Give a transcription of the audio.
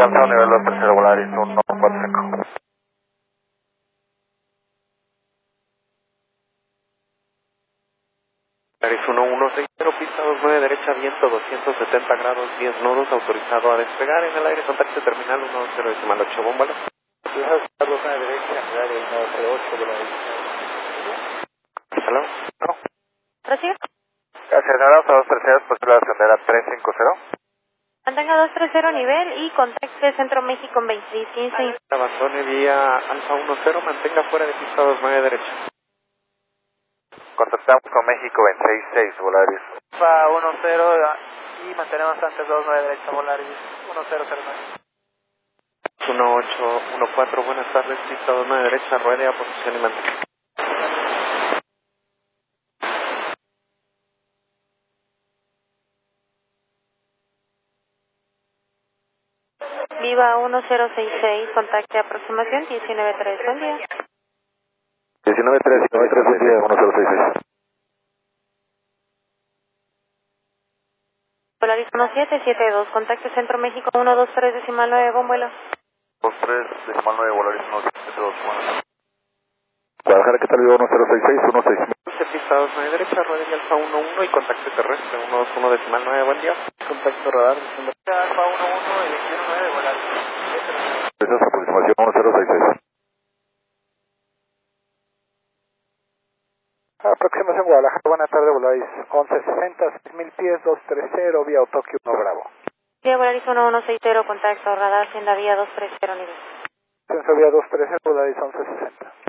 Alcanza nivel 230 Volaris 145. Volaris 1160, pista 29 derecha, viento 270 grados, 10 nudos, autorizado a despegar en el aire, contacto terminal 10 decimal 8, bombala. Carlos a la derecha, Volaris 908 Volaris. ¿Hello? No. ¿Recibe? Gracias, ahora a 230, posible ascender a 350. Mantenga 230 nivel y contacte Centro México en 2615. Abandone vía Alfa 10, mantenga fuera de pista 29 derecha. Contactamos con México 266 Volaris. Alfa 10 y mantenemos antes 29 derecha Volaris 1009. 1814, buenas tardes, pista 29 derecha, ruede a posición y mantenga. Viva 1066, contacte aproximación 193, buen día. 19-3, 1066. Volaris 1772, contacte Centro México 123 decimal 9, buen vuelo. 23 decimal 9 Volaris 1772. Guadalajara, ¿qué tal? 1066, 16. Pista 29 derecha, ruede de Alfa 11 y contacto terrestre 121 decimal 9, buen día. Contacto radar. Alfa 11 y 219 Volaris. Esa es aproximación 1066. Aproximación Guadalajara, buena tarde, Volaris 1160, 6000 pies, 230, vía Tokio 1 Bravo. Vía Volaris 1160, contacto radar, hacienda vía 230 nivel. Vía 230, Volaris 1160.